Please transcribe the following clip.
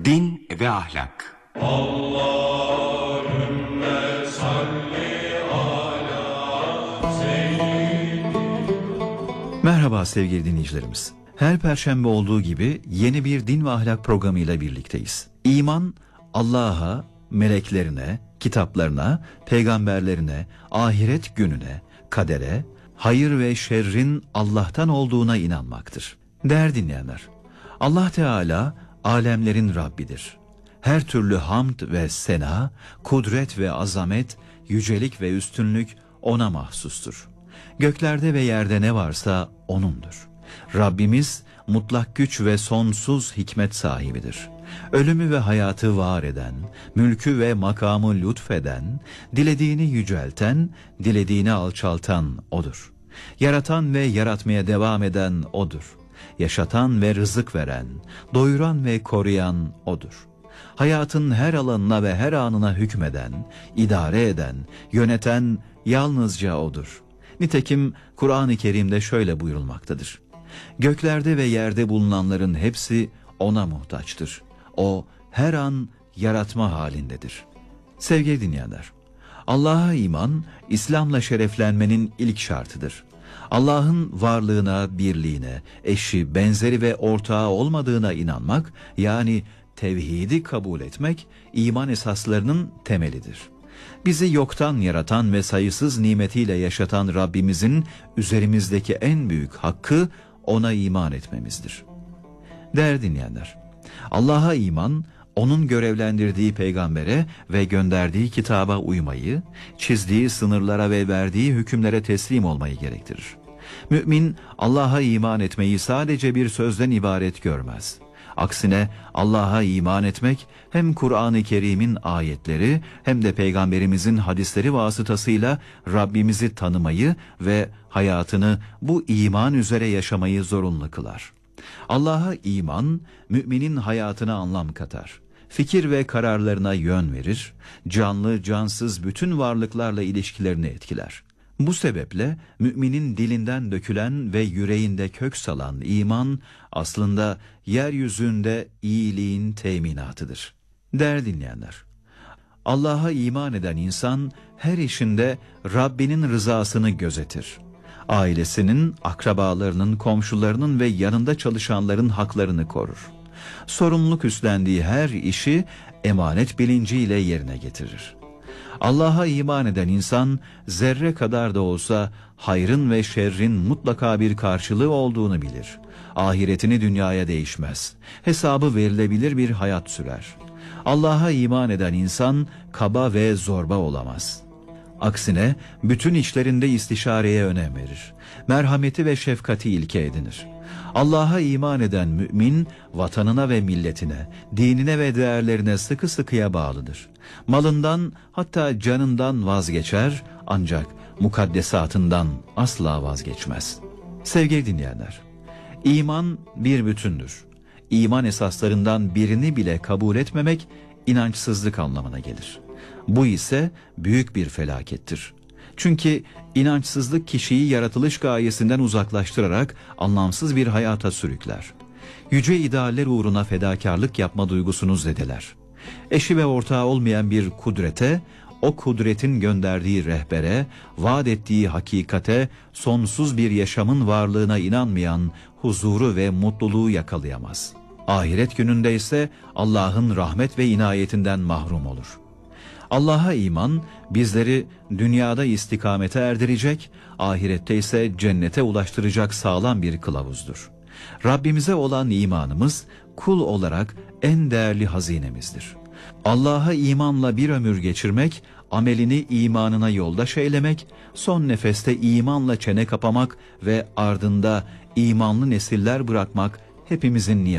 Din ve ahlak. Allahümme salli ala seyyidina. Merhaba sevgili dinleyicilerimiz. Her perşembe olduğu gibi yeni bir din ve ahlak programıyla birlikteyiz. İman, Allah'a, meleklerine, kitaplarına, peygamberlerine, ahiret gününe, kadere, hayır ve şerrin Allah'tan olduğuna inanmaktır. Değerli dinleyenler, Allah Teala alemlerin Rabbidir. Her türlü hamd ve sena, kudret ve azamet, yücelik ve üstünlük O'na mahsustur. Göklerde ve yerde ne varsa O'nundur. Rabbimiz mutlak güç ve sonsuz hikmet sahibidir. Ölümü ve hayatı var eden, mülkü ve makamı lütfeden, dilediğini yücelten, dilediğini alçaltan O'dur. Yaratan ve yaratmaya devam eden O'dur. Yaşatan ve rızık veren, doyuran ve koruyan O'dur. Hayatın her alanına ve her anına hükmeden, idare eden, yöneten yalnızca O'dur. Nitekim Kur'an-ı Kerim'de şöyle buyurulmaktadır. Göklerde ve yerde bulunanların hepsi O'na muhtaçtır. O her an yaratma halindedir. Sevgili dinleyenler, Allah'a iman, İslam'la şereflenmenin ilk şartıdır. Allah'ın varlığına, birliğine, eşi, benzeri ve ortağı olmadığına inanmak, yani tevhidi kabul etmek, iman esaslarının temelidir. Bizi yoktan yaratan ve sayısız nimetiyle yaşatan Rabbimizin üzerimizdeki en büyük hakkı O'na iman etmemizdir. Değerli dinleyenler, Allah'a iman, O'nun görevlendirdiği peygambere ve gönderdiği kitaba uymayı, çizdiği sınırlara ve verdiği hükümlere teslim olmayı gerektirir. Mümin, Allah'a iman etmeyi sadece bir sözden ibaret görmez. Aksine Allah'a iman etmek hem Kur'an-ı Kerim'in ayetleri hem de Peygamberimizin hadisleri vasıtasıyla Rabbimizi tanımayı ve hayatını bu iman üzere yaşamayı zorunlu kılar. Allah'a iman, müminin hayatına anlam katar. Fikir ve kararlarına yön verir, canlı cansız bütün varlıklarla ilişkilerini etkiler. Bu sebeple müminin dilinden dökülen ve yüreğinde kök salan iman aslında yeryüzünde iyiliğin teminatıdır. Değerli dinleyenler, Allah'a iman eden insan her işinde Rabbinin rızasını gözetir. Ailesinin, akrabalarının, komşularının ve yanında çalışanların haklarını korur. Sorumluluk üstlendiği her işi emanet bilinciyle yerine getirir. Allah'a iman eden insan zerre kadar da olsa hayrın ve şerrin mutlaka bir karşılığı olduğunu bilir. Ahiretini dünyaya değişmez. Hesabı verilebilir bir hayat sürer. Allah'a iman eden insan kaba ve zorba olamaz. Aksine bütün işlerinde istişareye önem verir. Merhameti ve şefkati ilke edinir. Allah'a iman eden mümin, vatanına ve milletine, dinine ve değerlerine sıkı sıkıya bağlıdır. Malından, hatta canından vazgeçer, ancak mukaddesatından asla vazgeçmez. Sevgili dinleyenler, iman bir bütündür. İman esaslarından birini bile kabul etmemek, inançsızlık anlamına gelir. Bu ise büyük bir felakettir. Çünkü inançsızlık kişiyi yaratılış gayesinden uzaklaştırarak anlamsız bir hayata sürükler. Yüce idealler uğruna fedakarlık yapma duygusunu zedeler. Eşi ve ortağı olmayan bir kudrete, o kudretin gönderdiği rehbere, vaat ettiği hakikate, sonsuz bir yaşamın varlığına inanmayan huzuru ve mutluluğu yakalayamaz. Ahiret gününde ise Allah'ın rahmet ve inayetinden mahrum olur. Allah'a iman bizleri dünyada istikamete erdirecek, ahirette ise cennete ulaştıracak sağlam bir kılavuzdur. Rabbimize olan imanımız kul olarak en değerli hazinemizdir. Allah'a imanla bir ömür geçirmek, amelini imanına yoldaş eylemek, son nefeste imanla çene kapamak ve ardında imanlı nesiller bırakmak hepimizin niyazıdır.